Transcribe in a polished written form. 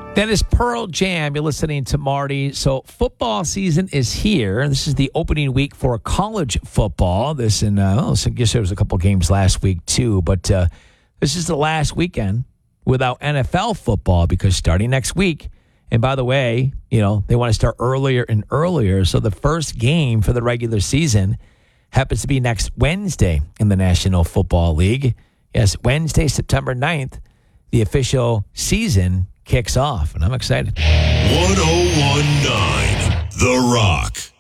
That is Pearl Jam. You're listening to Marty. So football season is here. This is the opening week for college football. I guess there was a couple games last week too, but this is the last weekend without NFL football because starting next week, and by the way, they want to start earlier and earlier. So the first game for the regular season happens to be next Wednesday in the National Football League. Yes, Wednesday, September 9th, the official season kicks off, and I'm excited. 101.9 The Rock.